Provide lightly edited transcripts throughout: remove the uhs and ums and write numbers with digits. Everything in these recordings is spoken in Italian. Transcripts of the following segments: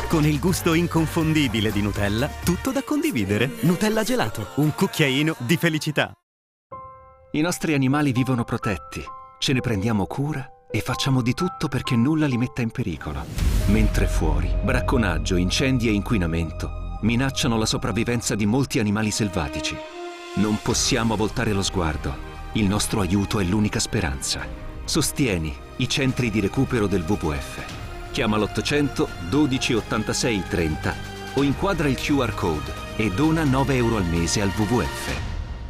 Con il gusto inconfondibile di Nutella, tutto da condividere. Nutella gelato, un cucchiaino di felicità. I nostri animali vivono protetti, ce ne prendiamo cura e facciamo di tutto perché nulla li metta in pericolo. Mentre fuori, bracconaggio, incendi e inquinamento minacciano la sopravvivenza di molti animali selvatici. Non possiamo voltare lo sguardo. Il nostro aiuto è l'unica speranza. Sostieni i centri di recupero del WWF. Chiama l'800 12 86 30 o inquadra il QR code e dona 9 euro al mese al WWF.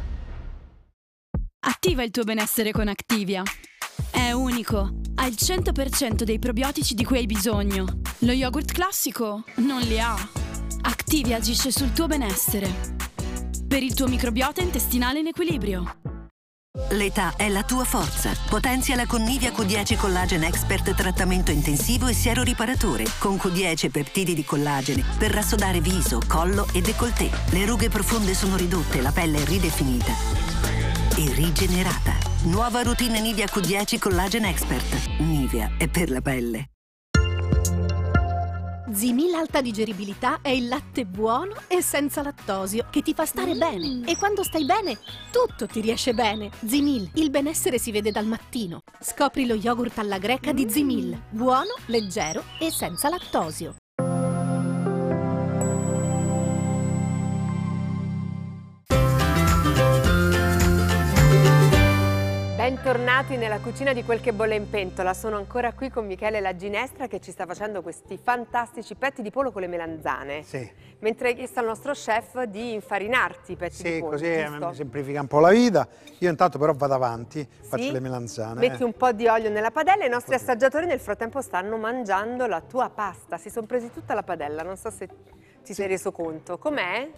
Attiva il tuo benessere con Activia. È unico, ha il 100% dei probiotici di cui hai bisogno. Lo yogurt classico non li ha. Activia agisce sul tuo benessere. Per il tuo microbiota intestinale in equilibrio. L'età è la tua forza. Potenziala con Nivea Q10 Collagen Expert trattamento intensivo e siero riparatore. Con Q10 e peptidi di collagene per rassodare viso, collo e décolleté. Le rughe profonde sono ridotte, la pelle è ridefinita e rigenerata. Nuova routine Nivea Q10 Collagen Expert. Nivea è per la pelle. Zimil Alta Digeribilità è il latte buono e senza lattosio che ti fa stare bene. E quando stai bene, tutto ti riesce bene. Zimil, il benessere si vede dal mattino. Scopri lo yogurt alla greca di Zimil. Buono, leggero e senza lattosio. Bentornati nella cucina di Quel che bolle in pentola. Sono ancora qui con Michele La Ginestra che ci sta facendo questi fantastici petti di pollo con le melanzane. Sì. Mentre hai chiesto al nostro chef di infarinarti i petti di pollo. Sì, così giusto? mi semplifica un po' la vita. Io intanto però vado avanti, Sì? faccio le melanzane. Metti un po' di olio nella padella e i nostri assaggiatori nel frattempo stanno mangiando la tua pasta. Si sono presi tutta la padella, non so se ti sei reso conto. Com'è?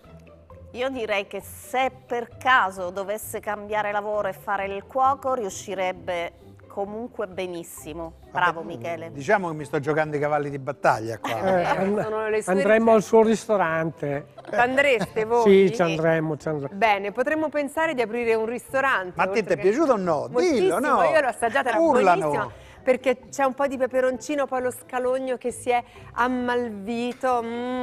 Io direi che se per caso dovesse cambiare lavoro e fare il cuoco, riuscirebbe comunque benissimo. Bravo Michele. Diciamo che mi sto giocando i cavalli di battaglia qua. Sono le sue Andremmo al suo ristorante. Andreste voi? Sì, ci andremo. Bene, potremmo pensare di aprire un ristorante. Ma a te ti è piaciuto o no? Dillo, no? Io l'ho assaggiata, era Urlano. buonissima. Perché c'è un po' di peperoncino, poi lo scalogno che si è ammalvito.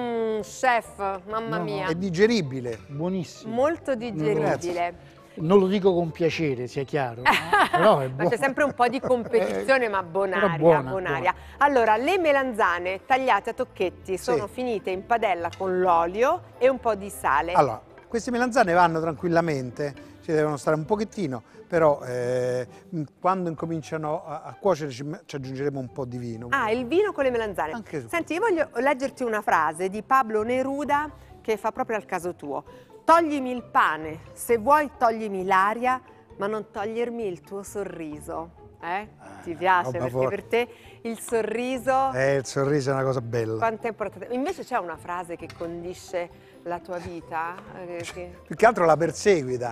Chef, mamma mia. È digeribile. Buonissimo. Molto digeribile. Non lo dico con piacere, sia chiaro. Però è Ma buono. c'è sempre un po' di competizione, ma bonaria, buona, bonaria. Allora, le melanzane tagliate a tocchetti sono finite in padella con l'olio e un po' di sale. Allora, queste melanzane vanno tranquillamente, ci devono stare un pochettino, però quando incominciano a cuocere ci aggiungeremo un po' di vino. Ah, il vino con le melanzane. Anche su. Senti, io voglio leggerti una frase di Pablo Neruda che fa proprio al caso tuo. Toglimi il pane, se vuoi toglimi l'aria, ma non togliermi il tuo sorriso. Ti piace? Perché per te il sorriso... Il sorriso è una cosa bella. Quanto è importante. Invece c'è una frase che condisce la tua vita? Più che altro la perseguita,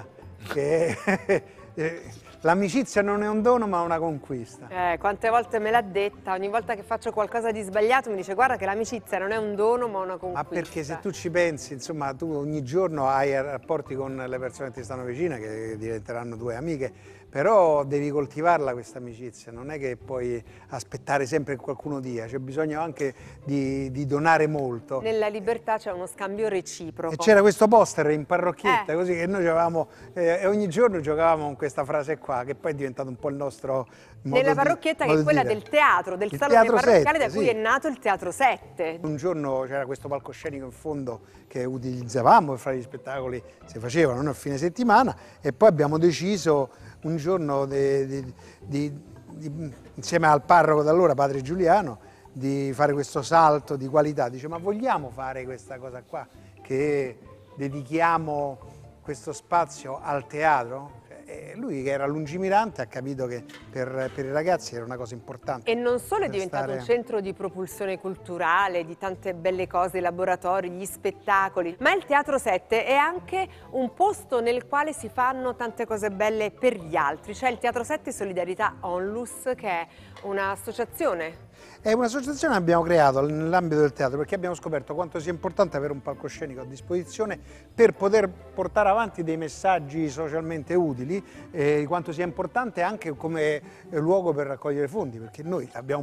che l'amicizia non è un dono ma una conquista. Quante volte me l'ha detta, ogni volta che faccio qualcosa di sbagliato mi dice guarda che l'amicizia non è un dono ma una conquista. Ma perché se tu ci pensi, insomma, tu ogni giorno hai rapporti con le persone che ti stanno vicine, che diventeranno tue amiche, però devi coltivarla questa amicizia, non è che puoi aspettare sempre che qualcuno dia, c'è bisogno anche di donare molto. Nella libertà c'è uno scambio reciproco. E c'era questo poster in parrocchietta, così che noi avevamo, e ogni giorno giocavamo con questa frase qua, che poi è diventato un po' il nostro modo nella parrocchietta che è quella del teatro, del salone teatro parrocchiale 7, da cui è nato il Teatro 7. Un giorno c'era questo palcoscenico in fondo che utilizzavamo e fra gli spettacoli si facevano, no? A fine settimana, e poi abbiamo deciso un giorno insieme al parroco da allora, padre Giuliano, di fare questo salto di qualità. Dice, ma vogliamo fare questa cosa qua, che dedichiamo questo spazio al teatro? E lui, che era lungimirante, ha capito che per i ragazzi era una cosa importante. E non solo è diventato un centro di propulsione culturale, di tante belle cose, i laboratori, gli spettacoli, ma il Teatro 7 è anche un posto nel quale si fanno tante cose belle per gli altri. C'è il Teatro 7 Solidarietà Onlus, che è un'associazione. È un'associazione che abbiamo creato nell'ambito del teatro perché abbiamo scoperto quanto sia importante avere un palcoscenico a disposizione per poter portare avanti dei messaggi socialmente utili, quanto sia importante anche come luogo per raccogliere fondi, perché noi abbiamo